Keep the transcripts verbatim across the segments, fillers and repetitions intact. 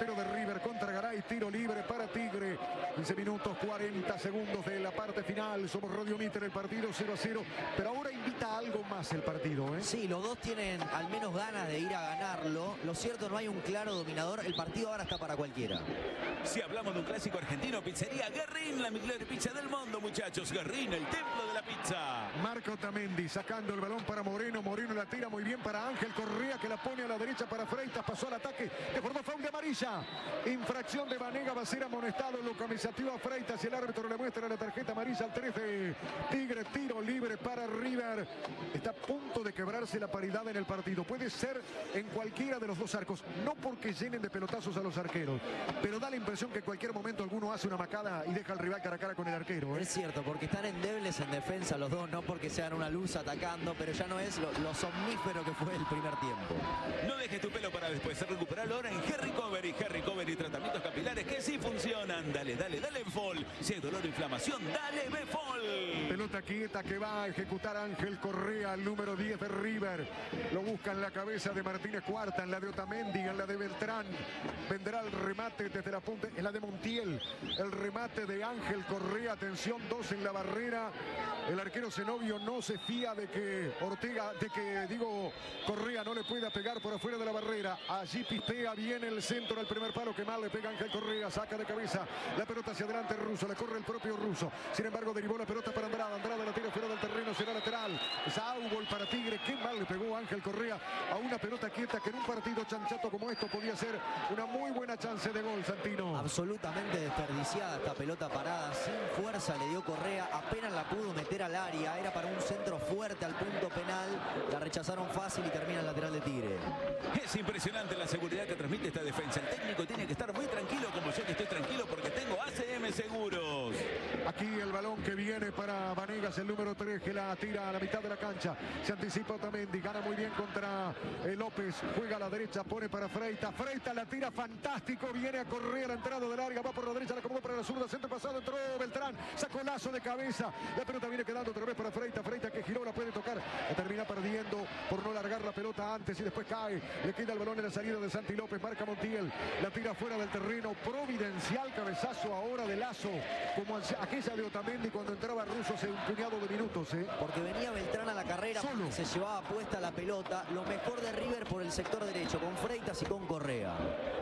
delantero de River contra Garay, tiro libre para Tigre. quince minutos, cuarenta segundos de la parte final. Somos Radio Mitre, el partido cero a cero. Pero ahora invita a algo más el partido, ¿eh? Sí, los dos tienen al menos ganas de ir a ganarlo. Lo cierto, no hay un claro dominador. El partido ahora está para cualquiera. Si hablamos de un clásico argentino, pizzería Guerrín, la mejor pizza del mundo, muchachos. Guerrín, el templo de la pizza. Marca Otamendi sacando el balón para Moreno. Moreno la tira muy bien para Ángel Correa, que la pone a la derecha para Freitas. Pasó al ataque, desbordó, foul de amarilla. Infracción de Vanega, va a ser amonestado. Lo camisativa Freitas y el árbitro le muestra la tarjeta amarilla al trece. Tigre, tiro libre para River. Está a punto de quebrarse la paridad en el partido. Puede ser en cualquiera de los dos arcos. No porque llenen de pelotazos a los arqueros, pero da la impresión que en cualquier momento alguno hace una macada y deja al rival cara a cara con el arquero, ¿eh? Es cierto, porque están endebles en defensa los dos, no porque sean una luz atacando, pero ya no es lo, lo somnífero que fue el primer tiempo. No dejes tu pelo para después, recuperarlo ahora en Hair Recovery. Hair Recovery, tratamientos capilares que sí funcionan. Dale, dale, dale Befol. Si hay dolor o inflamación, dale Befol. Pelota quieta que va a ejecutar Ángel Correa, el número diez de River. Lo busca en la cabeza de Martínez Cuarta, en la de Otamendi, en la de Beltrán. Vendrá el remate desde la punta, en la de Montiel. El remate de Ángel Correa, atención, dos en la barrera. El arquero Zenobio no se fía de que Ortega, de que digo Correa no le pueda pegar por afuera de la barrera. Allí pistea bien el centro del primer palo, que mal le pega Ángel Correa, saca de cabeza la pelota hacia adelante Russo, le corre el propio Russo. Sin embargo, derivó la pelota para Andrada. Andrada la tira fuera del terreno, será lateral. Saúl para Tigre, qué mal le pegó Ángel Correa a una pelota quieta que en un partido chanchato como esto podía ser una muy buena chance de gol, Santino. Absolutamente desperdiciada esta pelota parada, sin fuerza le dio Correa, apenas la pudo meter al área, era para un centro fuerte al punto penal, la rechazaron fácil y termina el lateral de Tigre. Es impresionante la seguridad que transmite esta defensa. El técnico tiene que estar muy tranquilo, como yo que estoy tranquilo porque tengo A C M Seguros. Aquí el balón que viene para Vanegas, el número tres, que la tira a la mitad de la cancha. Se anticipa Otamendi, gana muy bien contra eh, López, juega a la derecha, pone para Freitas. Freitas la tira fantástico, viene a correr a la entrada de larga, va por la derecha, la acomodó para la zurda, centro pasado, entró Beltrán, sacó el lazo de cabeza. La pelota viene quedando otra vez para Freitas. Freitas que giró, la puede tocar, la termina perdiendo por no largar la pelota antes y después cae. Le queda el balón en la salida de Santi López, marca Montiel, la tira fuera del terreno. Providencial cabezazo ahora de Lazo, como aquella de Otamendi cuando entraba Russo hace un puñado de minutos, ¿eh? Porque venía Beltrán a la carrera, solo se llevaba puesta la pelota. Lo mejor de River por el sector derecho, con Freitas y con Correa.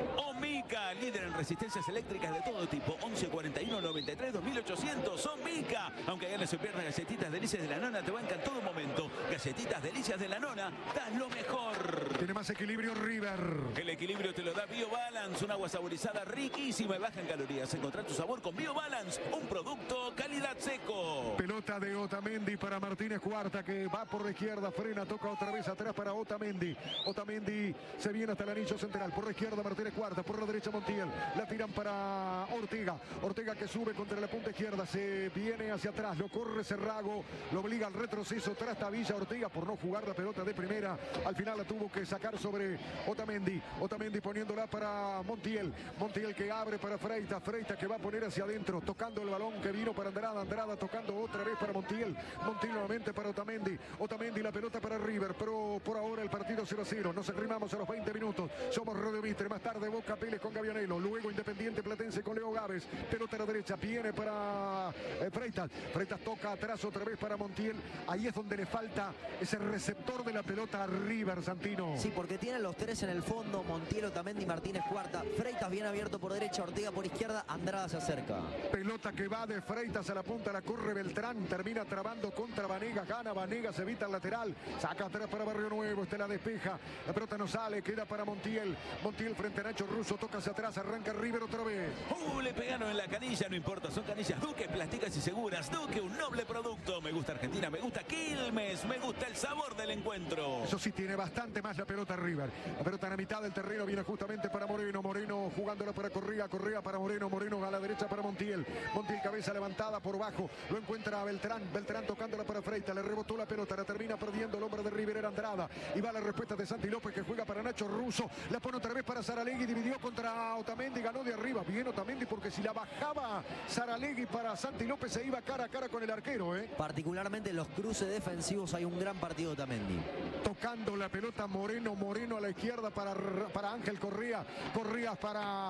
Omica, líder en resistencias eléctricas de todo tipo. Once cuarenta y uno noventa y tres dos mil ochocientos. Omica. Aunque ganes o pierdas, galletitas delicias de la nona te bancan todo momento. Galletitas delicias de la nona, das lo mejor. Tiene más equilibrio River. El equilibrio te lo da BioBalance, un agua saborizada riquísima y baja en calorías. Encontrar tu sabor con BioBalance, un producto calidad seco. Pelota de Otamendi para Martínez Cuarta, que va por la izquierda, frena, toca otra vez atrás para Otamendi. Otamendi se viene hasta el anillo central. Por la izquierda Martínez Cuarta, por la derecha Montiel. La tiran para Ortega. Ortega que sube contra la punta izquierda, se viene hacia atrás, lo corre Cerrago, lo obliga al retroceso, tras Villa Ortega por no jugar la pelota de primera. Al final la tuvo que sacar sobre Otamendi. Otamendi poniéndola para Montiel. Montiel que abre para Freitas. Freitas que va a poner hacia adentro, tocando el balón que vino para Andrada. Andrada tocando otra vez para Montiel. Montiel nuevamente para Otamendi. Otamendi la pelota para River, pero por ahora el partido cero a cero. Nos arrimamos a los veinte minutos. Somos Radio Mitre. Más tarde Boca Pérez con Gavianelo. Luego Independiente Platense con Leo Gávez. Pelota a la derecha. Viene para eh, Freitas. Freitas toca atrás otra vez para Montiel. Ahí es donde le falta ese receptor de la pelota a River, Santino. Sí, porque tienen los tres en el fondo. Montiel, Otamendi, Martínez Cuarta. Freitas bien abierto por derecha. Ortega por izquierda. Andrada se acerca. Pelota que va de Freitas a la punta. La corre Beltrán. Termina trabando contra Vanegas. Gana Vanegas. Evita el lateral. Saca atrás para Barrio Nuevo. Este la despeja. La pelota no sale. Queda para Montiel. Montiel frente a Nacho Russo. Toca hacia atrás. Arranca River otra vez. Uh, le pegaron en la canilla. No importa. Son canillas Duque, plásticas y seguras. Duque, un noble producto. Me gusta Argentina. Me gusta Quilmes. Me gusta el sabor del encuentro. Eso sí, tiene bastante más la pelota River. La pelota en la mitad del terreno viene justamente para Moreno. Moreno jugándola para Correa. Correa para Moreno. Moreno a la derecha para Montiel. Montiel cabeza levantada por bajo. Lo encuentra a Beltrán. Beltrán tocándola para Freitas. Le rebotó la pelota. La termina perdiendo el hombre de River, era Andrada. Y va la respuesta de Santi López que juega para Nacho Russo. La pone otra vez para Saralegui. Dividió contra Otamendi. Ganó de arriba. Bien Otamendi porque si la bajaba Saralegui para Santi López se iba cara a cara con el arquero, ¿eh? Particularmente en los cruces defensivos hay un gran partido de Otamendi. Tocando la pelota Moreno. Moreno a la izquierda para, para Ángel Correa. Correa para